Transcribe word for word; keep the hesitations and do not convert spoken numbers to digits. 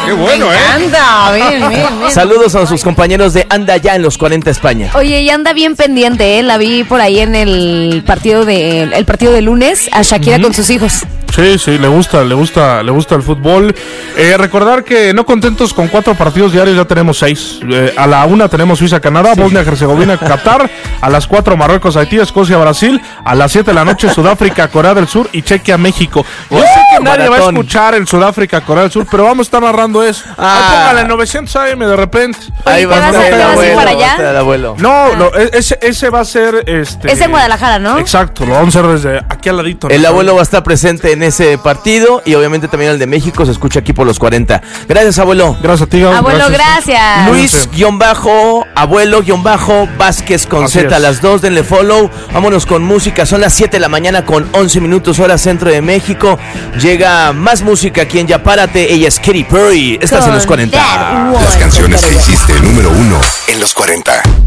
Qué bueno, Me encanta. ¿eh? Bien, bien, bien. Saludos a sus compañeros de Anda Ya en los cuarenta España. Oye, y anda bien pendiente, ¿eh? La vi por ahí en el partido de el partido de lunes a Shakira uh-huh. con sus hijos. Sí, sí, le gusta, le gusta, le gusta el fútbol. Eh, recordar que no contentos con cuatro partidos diarios, ya tenemos seis. Eh, a la una tenemos Suiza-Canadá, sí. Bosnia-Herzegovina, Qatar. A las cuatro Marruecos-Haití, Escocia-Brasil. A las siete de la noche Sudáfrica-Corea del Sur y Chequia-México. Yo oh, sé que nadie maratón. va a escuchar el Sudáfrica-Corea del Sur, pero vamos a estar narrando eso. Ah. Ahí póngale novecientos A M de repente. Ahí va a ser el abuelo. Para allá? abuelo. No, ah. no ese, ese va a ser... este. Es en Guadalajara, ¿no? Exacto, lo vamos a hacer desde aquí al ladito. El ¿no? abuelo va a estar presente en ese partido. Y obviamente también el de México se escucha aquí por los cuarenta. Gracias, abuelo. Gracias a ti, abuelo, gracias. gracias. Luis, guión bajo, abuelo, guión bajo, Vázquez con Así Z, a las dos, denle follow. Vámonos con música, son las siete de la mañana con once minutos, hora centro de México. Llega más música aquí en Ya Párate. Ella es Katy Perry. Estás con en los cuarenta. Las canciones que hiciste número uno en los cuarenta.